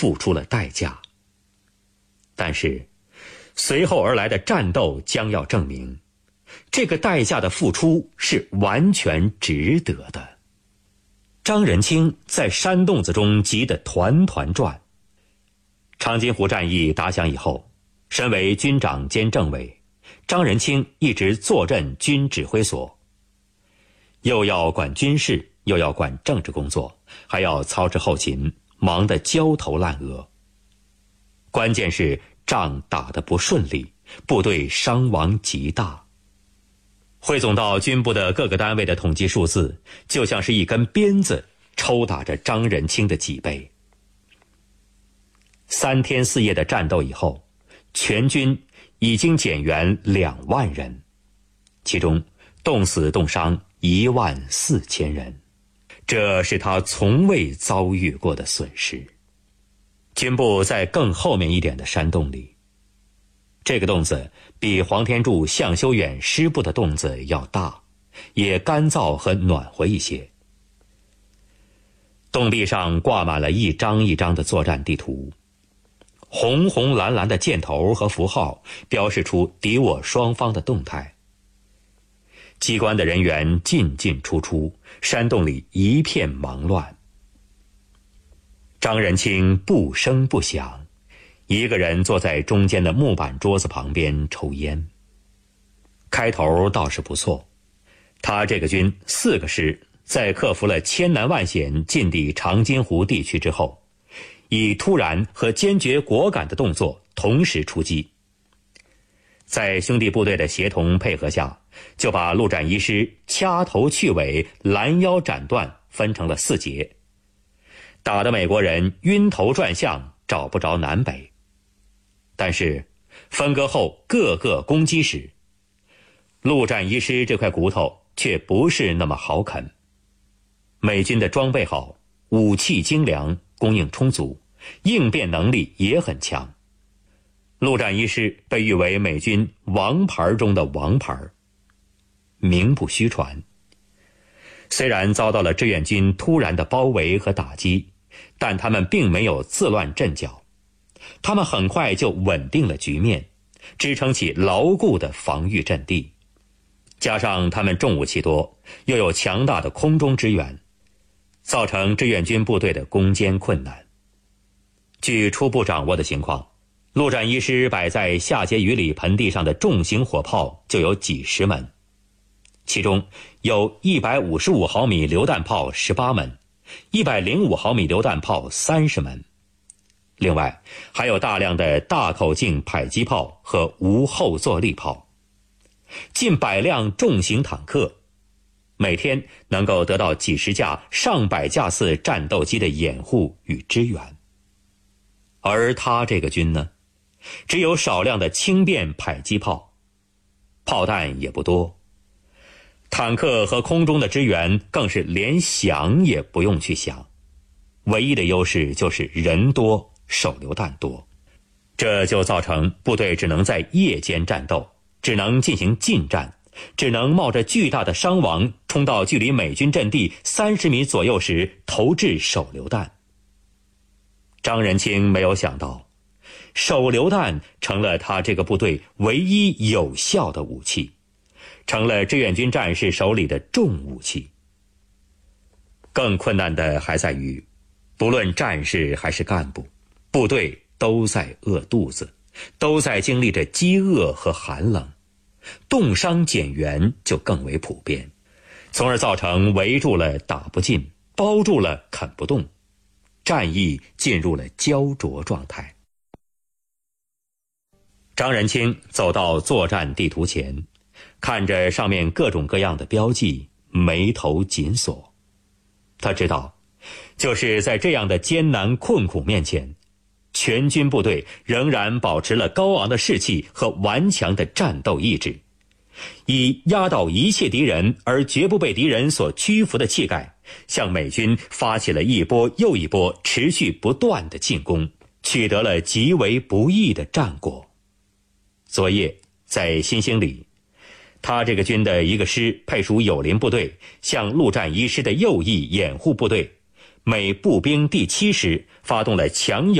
付出了代价。但是随后而来的战斗将要证明，这个代价的付出是完全值得的。张仁清在山洞子中急得团团转。长津湖战役打响以后，身为军长兼政委，张仁清一直坐镇军指挥所，又要管军事，又要管政治工作，还要操持后勤，忙得焦头烂额。关键是仗打得不顺利，部队伤亡极大。汇总到军部的各个单位的统计数字，就像是一根鞭子抽打着张仁清的脊背。3天4夜的战斗以后，全军已经减员2万人，其中冻死冻伤14000人，这是他从未遭遇过的损失。军部在更后面一点的山洞里，这个洞子比黄天柱、向修远师部的洞子要大，也干燥和暖和一些。洞壁上挂满了一张一张的作战地图，红红蓝蓝的箭头和符号标示出敌我双方的动态。机关的人员进进出出，山洞里一片忙乱。张仁清不声不响，一个人坐在中间的木板桌子旁边抽烟。开头倒是不错，他这个军4个师在克服了千难万险进抵长津湖地区之后，以突然和坚决果敢的动作同时出击，在兄弟部队的协同配合下，就把陆战一师掐头去尾、拦腰斩断分成了4节，打得美国人晕头转向，找不着南北。但是分割后各个攻击时，陆战一师这块骨头却不是那么好啃。美军的装备好，武器精良，供应充足，应变能力也很强。陆战一师被誉为美军王牌中的王牌，名不虚传。虽然遭到了志愿军突然的包围和打击，但他们并没有自乱阵脚，他们很快就稳定了局面，支撑起牢固的防御阵地。加上他们重武器多，又有强大的空中支援，造成志愿军部队的攻坚困难。据初步掌握的情况，陆战一师摆在下碣隅里盆地上的重型火炮就有几十门，其中有155毫米榴弹炮18门，105毫米榴弹炮30门，另外还有大量的大口径迫击炮和无后坐力炮，近100辆重型坦克，每天能够得到几十架、上百架次战斗机的掩护与支援。而他这个军呢，只有少量的轻便迫击炮，炮弹也不多，坦克和空中的支援更是连想也不用去想，唯一的优势就是人多，手榴弹多，这就造成部队只能在夜间战斗，只能进行近战，只能冒着巨大的伤亡冲到距离美军阵地30米左右时投掷手榴弹。张仁清没有想到，手榴弹成了他这个部队唯一有效的武器，成了志愿军战士手里的重武器。更困难的还在于，不论战士还是干部，部队都在饿肚子，都在经历着饥饿和寒冷，冻伤减员就更为普遍，从而造成围住了打不进，包住了啃不动，战役进入了焦灼状态。张仁清走到作战地图前，看着上面各种各样的标记，眉头紧锁。他知道，就是在这样的艰难困苦面前，全军部队仍然保持了高昂的士气和顽强的战斗意志，以压倒一切敌人而绝不被敌人所屈服的气概，向美军发起了一波又一波持续不断的进攻，取得了极为不易的战果。昨夜在新兴里，他这个军的一个师配属友邻部队，向陆战一师的右翼掩护部队美步兵第7师发动了强有